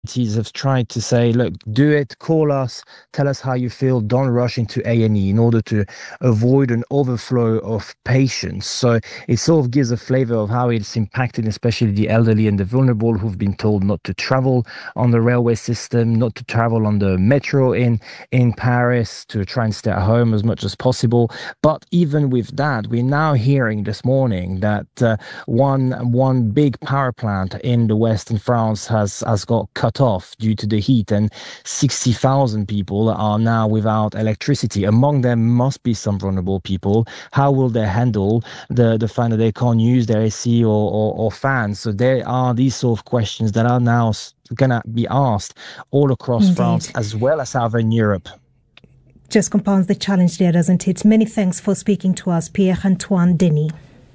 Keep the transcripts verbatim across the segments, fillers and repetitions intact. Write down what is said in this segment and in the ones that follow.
have tried to say, look, do it, call us, tell us how you feel, don't rush into A and E in order to avoid an overflow of patients. So it sort of gives a flavor of how it's impacted, especially the elderly and the vulnerable who've been told not to travel on the railway system, not to travel on the metro in, in Paris, to try and stay at home as much as possible. But even with that, we're now hearing this morning that uh, one, one big power plant in the west in France has, has got cut off due to the heat, and sixty thousand people are now without electricity. Among them must be some vulnerable people. How will they handle the, the fact that they can't use their A C or, or, or fans? So there are these sort of questions that are now going to be asked all across Indeed. France as well as Southern Europe. Just compounds the challenge there, doesn't it? Many thanks for speaking to us, Pierre-Antoine Denis.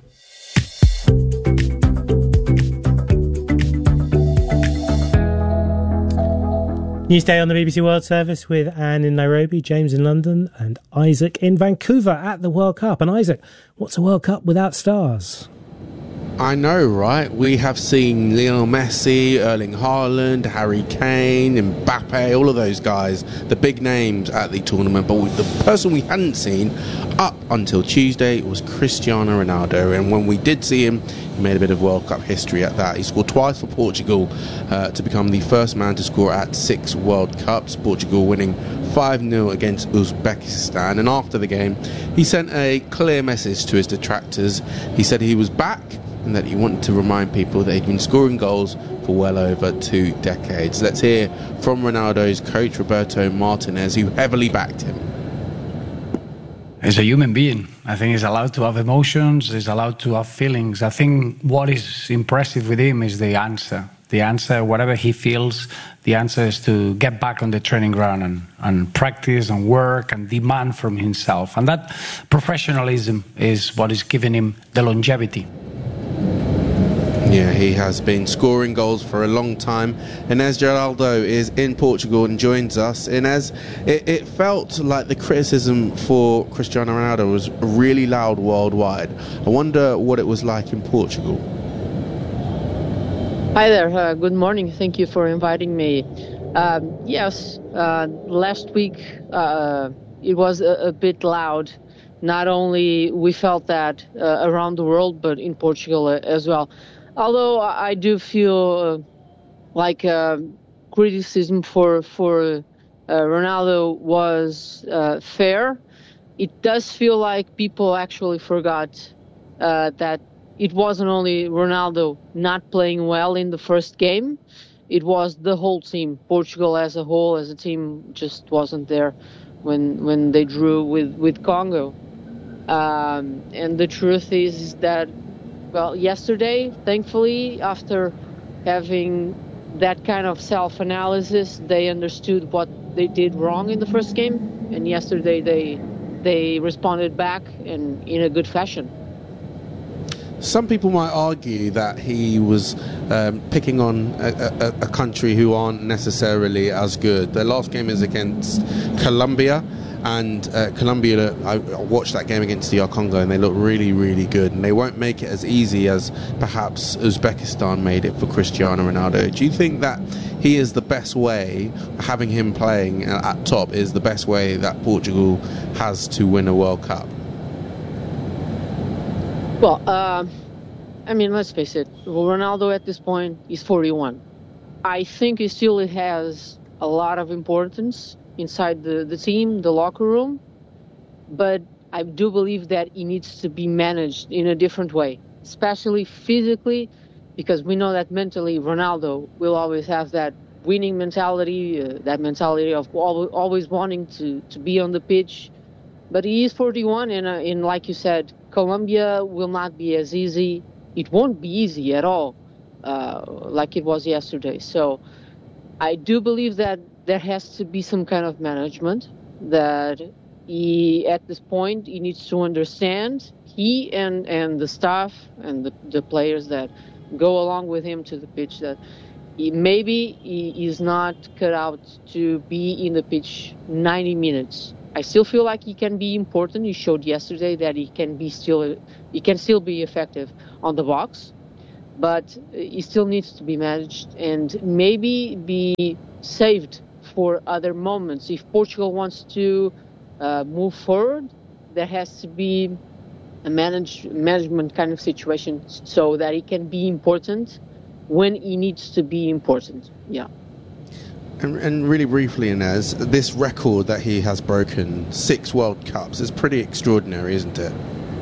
Newsday on the B B C World Service with Anne in Nairobi, James in London and Isaac in Vancouver at the World Cup. And Isaac, what's a World Cup without stars? I know, right? We have seen Lionel Messi, Erling Haaland, Harry Kane, Mbappe, all of those guys, the big names at the tournament. But the person we hadn't seen up until Tuesday was Cristiano Ronaldo. And when we did see him, he made a bit of World Cup history at that. He scored twice for Portugal uh, to become the first man to score at six World Cups. Portugal winning five nil against Uzbekistan. And after the game, he sent a clear message to his detractors. He said he was back, and that he wanted to remind people that he'd been scoring goals for well over two decades. Let's hear from Ronaldo's coach, Roberto Martinez, who heavily backed him. He's a human being. I think he's allowed to have emotions, he's allowed to have feelings. I think what is impressive with him is the answer. The answer, whatever he feels, the answer is to get back on the training ground and, and practice and work and demand from himself. And that professionalism is what is giving him the longevity. Yeah, he has been scoring goals for a long time. Inés Geraldo is in Portugal and joins us. Inés, it, it felt like the criticism for Cristiano Ronaldo was really loud worldwide. I wonder what it was like in Portugal. Hi there, uh, good morning. Thank you for inviting me. Um, yes, uh, last week uh, it was a, a bit loud. Not only we felt that uh, around the world, but in Portugal as well. Although I do feel uh, like uh, criticism for for uh, Ronaldo was uh, fair, it does feel like people actually forgot uh, that it wasn't only Ronaldo not playing well in the first game, it was the whole team. Portugal as a whole, as a team, just wasn't there when when they drew with, with Congo. Um, and the truth is that, well, yesterday, thankfully, after having that kind of self-analysis, they understood what they did wrong in the first game, and yesterday they they responded back in, in a good fashion. Some people might argue that he was um, picking on a, a, a country who aren't necessarily as good. Their last game is against Colombia. And uh, Colombia, I watched that game against the Congo, and they look really, really good. And they won't make it as easy as perhaps Uzbekistan made it for Cristiano Ronaldo. Do you think that he is the best way, having him playing at top, is the best way that Portugal has to win a World Cup? Well, uh, I mean, let's face it. Ronaldo at this point is forty-one. I think he still has a lot of importance inside the, the team, the locker room, but I do believe that he needs to be managed in a different way, especially physically, because we know that mentally Ronaldo will always have that winning mentality, uh, that mentality of always wanting to, to be on the pitch. But he is forty-one, and, uh, and like you said, Colombia will not be as easy. It won't be easy at all, uh, like it was yesterday. So I do believe that there has to be some kind of management, that he, at this point, he needs to understand, he and, and the staff and the, the players that go along with him to the pitch, that he, maybe he is not cut out to be in the pitch ninety minutes. I still feel like he can be important. He showed yesterday that he can be still, he can still be effective on the box. but he still needs to be managed and maybe be saved for other moments. If Portugal wants to uh, move forward, there has to be a manage, management kind of situation so that he can be important when he needs to be important. Yeah. And, and really briefly, Ines, this record that he has broken, six World Cups, is pretty extraordinary, isn't it?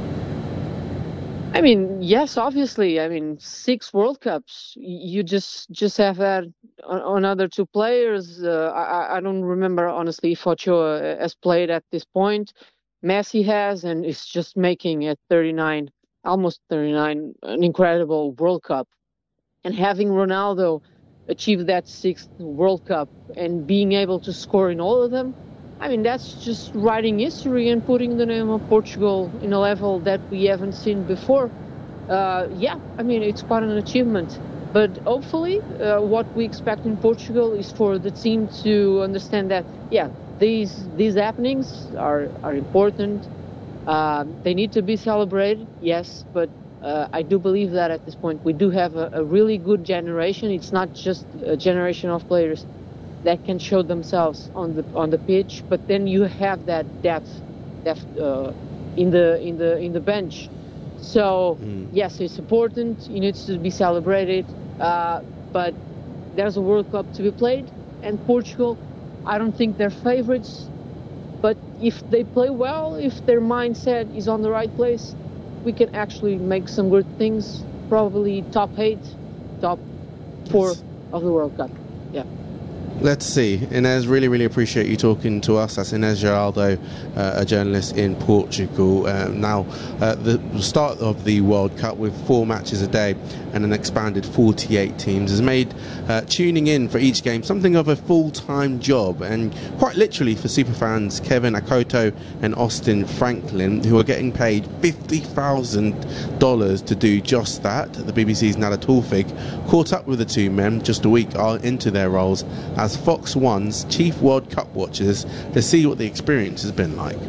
I mean, yes, obviously. I mean, six World Cups. You just just have had on other two players. Uh, I, I don't remember, honestly, if Ochoa has played at this point. Messi has, and is just making at thirty-nine, almost thirty-nine, an incredible World Cup. And having Ronaldo achieve that sixth World Cup and being able to score in all of them, I mean, that's just writing history and putting the name of Portugal in a level that we haven't seen before. Uh, yeah, I mean, it's quite an achievement. But hopefully, uh, what we expect in Portugal is for the team to understand that, yeah, these these happenings are, are important. Uh, they need to be celebrated, yes, but uh, I do believe that at this point we do have a, a really good generation. It's not just a generation of players that can show themselves on the on the pitch, but then you have that depth, depth uh, in the in the in the bench. So mm. yes, it's important. It needs to be celebrated, uh, but there's a World Cup to be played, and Portugal, I don't think they're favorites. But if they play well, if their mindset is on the right place, we can actually make some good things. Probably top eight, top four yes. of the World Cup. Yeah. Let's see. Ines, really, really appreciate you talking to us. That's Ines Geraldo, uh, a journalist in Portugal. Uh, now, uh, the start of the World Cup with four matches a day and an expanded forty-eight teams has made uh, tuning in for each game something of a full-time job, and quite literally for superfans Kevin Akoto and Austin Franklin, who are getting paid fifty thousand dollars to do just that. The B B C's Nada Tawfik caught up with the two men just a week into their roles as Fox One's chief World Cup watchers to see what the experience has been like.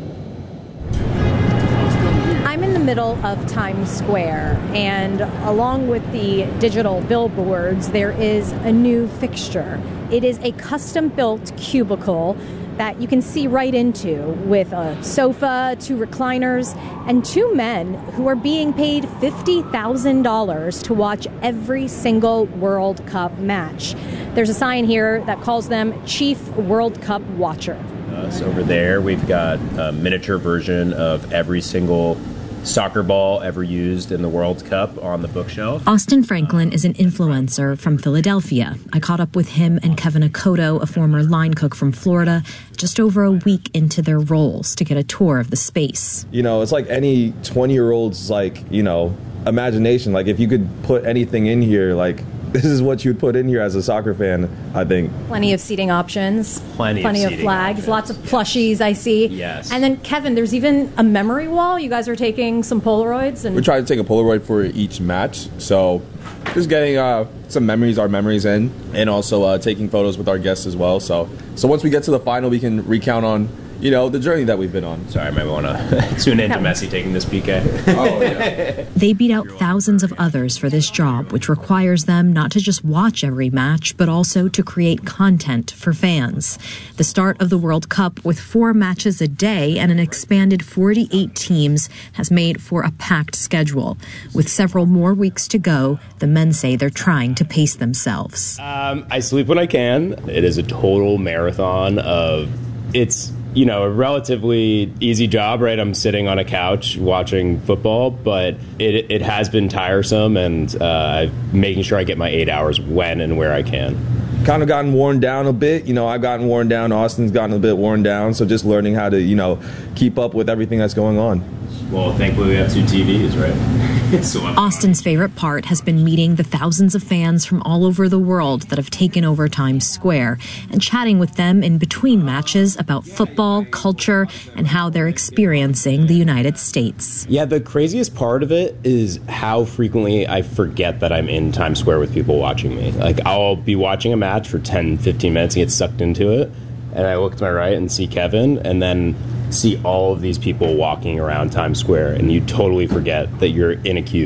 I'm in the middle of Times Square, and along with the digital billboards, there is a new fixture. It is a custom-built cubicle that you can see right into, with a sofa, two recliners, and two men who are being paid fifty thousand dollars to watch every single World Cup match. There's a sign here that calls them Chief World Cup Watcher. Uh, so over there, we've got a miniature version of every single soccer ball ever used in the World Cup on the bookshelf. Austin Franklin is an influencer from Philadelphia. I caught up with him and Kevin Akoto, a former line cook from Florida, just over a week into their roles to get a tour of the space. You know, it's like any twenty-year-old's, like, you know, imagination. Like, if you could put anything in here, like, this is what you'd put in here as a soccer fan, I think. Plenty of seating options. Plenty, Plenty of, of flags. Options. Lots of plushies, yes. I see. Yes. And then, Kevin, there's even a memory wall. You guys are taking some Polaroids. And we're trying to take a Polaroid for each match. So just getting uh, some memories, our memories in, and also uh, taking photos with our guests as well. So, so once we get to the final, we can recount on, you know, the journey that we've been on. Sorry, I might want to tune in to Messi taking this P K. Oh, yeah. They beat out thousands of others for this job, which requires them not to just watch every match, but also to create content for fans. The start of the World Cup with four matches a day and an expanded forty-eight teams has made for a packed schedule. With several more weeks to go, the men say they're trying to pace themselves. Um, I sleep when I can. It is a total marathon of... It's... you know, a relatively easy job, right? I'm sitting on a couch watching football, but it it has been tiresome, and uh, making sure I get my eight hours when and where I can. Kind of gotten worn down a bit. You know, I've gotten worn down. Austin's gotten a bit worn down. So just learning how to, you know, keep up with everything that's going on. Well, thankfully we have two T Vs, right? so Austin's favorite part has been meeting the thousands of fans from all over the world that have taken over Times Square and chatting with them in between matches about football, culture, and how they're experiencing the United States. Yeah, the craziest part of it is how frequently I forget that I'm in Times Square with people watching me. Like, I'll be watching a match for ten, fifteen minutes and get sucked into it, and I look to my right and see Kevin, and then see all of these people walking around Times Square, and you totally forget that you're in a cube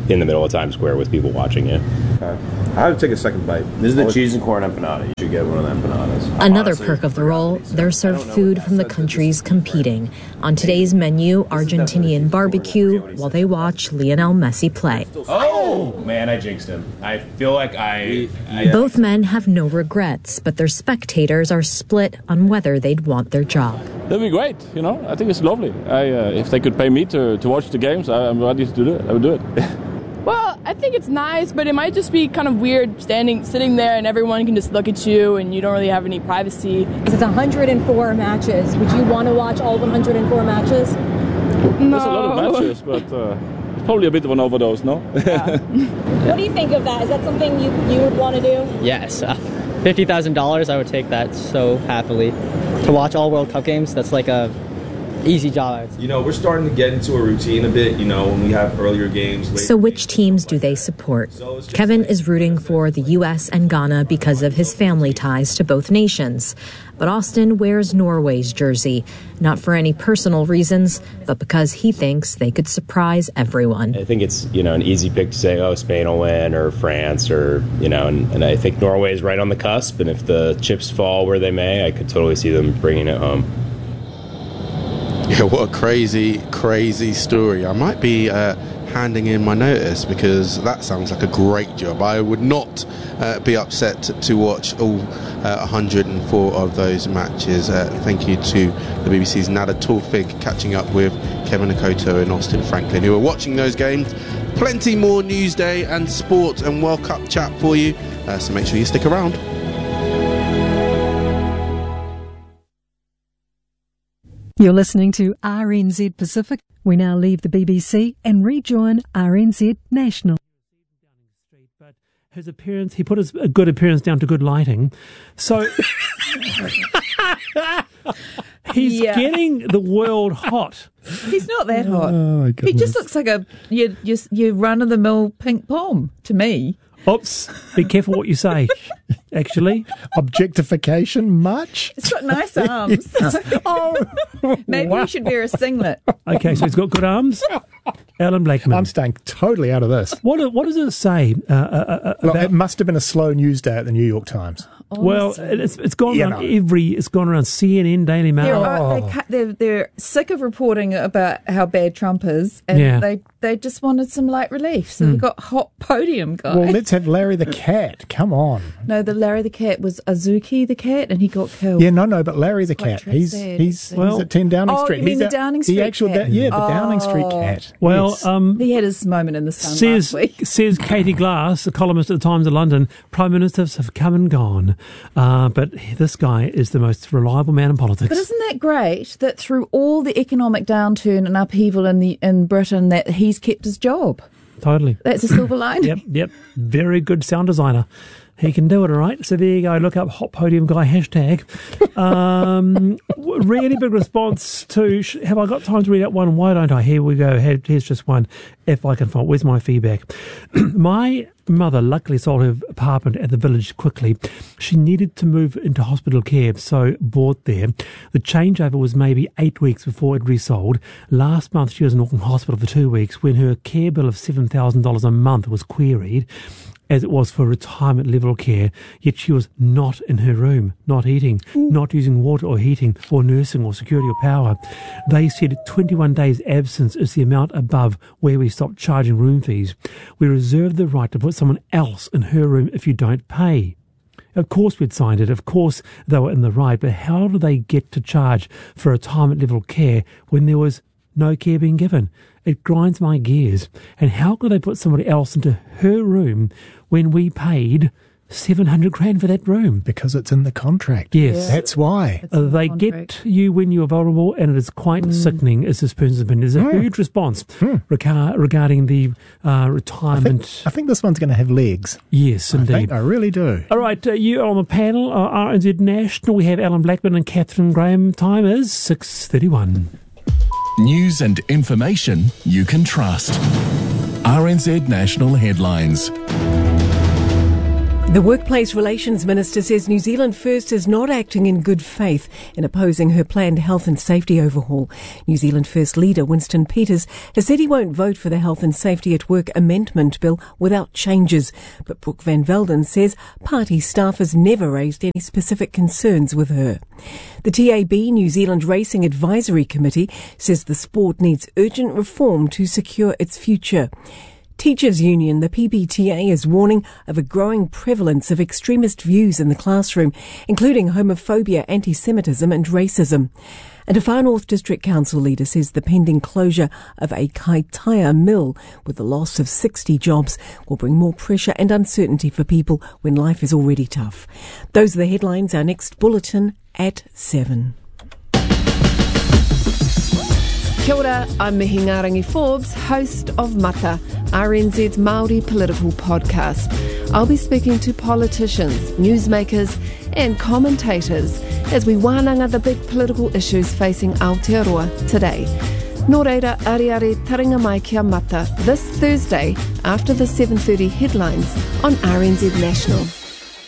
in the middle of Times Square with people watching it. Okay. I have to take a second bite. This is the cheese and corn empanada. You should get one of the empanadas. Another perk of the role, they're served food from the countries competing. On today's menu, Argentinian barbecue, while they watch Lionel Messi play. Oh, man, I jinxed him. I feel like I... I Both men have no regrets, but their spectators are split on whether they'd want their job. That'd be great, you know. I think it's lovely. I, uh, if they could pay me to, to watch the games, I, I'm ready to do it. I would do it. Well, I think it's nice, but it might just be kind of weird standing, sitting there and everyone can just look at you and you don't really have any privacy. Because it's one hundred four matches. Would you want to watch all one hundred four matches? No. There's a lot of matches, but uh, it's probably a bit of an overdose, no? Yeah. What do you think of that? Is that something you, you would want to do? Yes. Uh, fifty thousand dollars, I would take that so happily. To watch all World Cup games, that's like a easy job. You know, we're starting to get into a routine a bit, you know, when we have earlier games. So which teams do they support? Kevin is rooting for the U S and Ghana because of his family ties to both nations. But Austin wears Norway's jersey, not for any personal reasons, but because he thinks they could surprise everyone. I think it's, you know, an easy pick to say, oh, Spain will win, or France, or, you know, and, and I think Norway is right on the cusp, and if the chips fall where they may, I could totally see them bringing it home. Yeah, what a crazy, crazy story. I might be uh, handing in my notice because that sounds like a great job. I would not uh, be upset to watch all uh, one hundred four of those matches. Uh, thank you to the B B C's Nada Tawfik catching up with Kevin Akoto and Austin Franklin, who are watching those games. Plenty more Newsday and sport and World Cup chat for you, uh, so make sure you stick around. You're listening to R N Z Pacific. We now leave the B B C and rejoin R N Z National. His appearance, he put his a good appearance down to good lighting. So he's Yeah. getting the world hot. He's not that hot. Oh, my He goodness. just looks like a you you, you run of the mill pink pom to me. Oops, be careful what you say, actually. Objectification much? It's got nice arms. Oh, maybe wow. you should wear a singlet. Okay, so he's got good arms. Alan Blackman. I'm staying totally out of this. What what does it say? Uh, uh, uh, Look, about, it must have been a slow news day at the New York Times. well, it's it's gone You around know. every. It's gone around C N N, Daily They're, Mail. uh, they, cut- they're, they're sick of reporting about how bad Trump is, and Yeah. they, they just wanted some light relief. So Mm. they've got hot podium guy. Well, let's have Larry the cat. Come on. No, the Larry the cat was Azuki the cat, and he got killed. Yeah, no, no, but Larry the Quite cat. tra- He's sad. he's, Well- he's at ten Downing Oh, Street. you mean he's the a- Downing Street The actual, cat? Da- yeah, the Downing Street Oh. cat. Well, Yes. um, He had his moment in the sun says last week. says Katie Glass, the columnist at the Times of London. Prime ministers have come and gone, uh, but this guy is the most reliable man in politics. But isn't that great that through all the economic downturn and upheaval in the in Britain that he's kept his job? Totally. That's a silver lining. Yep, yep. Very good sound designer. He can do it, all right. So there you go. Look up Hot Podium Guy hashtag. Um, really big response to. Have I got time to read out one? Why don't I? Here we go. Here- Here's just one. If I can find. Where's my feedback? My mother luckily sold her apartment at the village quickly. She needed to move into hospital care, so bought there. The changeover was maybe eight weeks before it resold. Last month she was in Auckland Hospital for two weeks when her care bill of seven thousand dollars a month was queried, as it was for retirement level care, yet she was not in her room, not eating, not using water or heating or nursing or security or power. They said twenty-one days absence is the amount above where we stopped charging room fees. We reserve the right to put someone else in her room if you don't pay. Of course we'd signed it, of course they were in the right, but how do they get to charge for retirement level care when there was no care being given? It grinds my gears. And how could they put somebody else into her room when we paid seven hundred grand for that room? Because it's in the contract. Yes. Yeah. That's why. Uh, they get you when you're vulnerable, and it is quite Mm. sickening, as this person's been. There's a Mm. huge response Mm. regar- regarding the uh, I retirement. think, I think this one's going to have legs. Yes, I indeed. think, I really do. All right, uh, you are on the panel, uh, R N Z National. We have Alan Blackman and Catherine Graham. Time is six thirty-one. News and information you can trust. R N Z National Headlines. The Workplace Relations Minister says New Zealand First is not acting in good faith in opposing her planned health and safety overhaul. New Zealand First leader Winston Peters has said he won't vote for the Health and Safety at Work Amendment Bill without changes. But Brooke Van Velden says party staff has never raised any specific concerns with her. The T A B New Zealand Racing Advisory Committee says the sport needs urgent reform to secure its future. Teachers Union, the P B T A, is warning of a growing prevalence of extremist views in the classroom, including homophobia, anti-Semitism and racism. And a Far North District Council leader says the pending closure of a Kaitaia mill with the loss of sixty jobs will bring more pressure and uncertainty for people when life is already tough. Those are the headlines. Our next bulletin at seven. Kia ora, I'm Mihingarangi Forbes, host of Mata, R N Z's Māori political podcast. I'll be speaking to politicians, newsmakers and commentators as we wānanga the big political issues facing Aotearoa today. Nō reira, ariare taringa mai kia Mata this Thursday after the seven thirty headlines on R N Z National.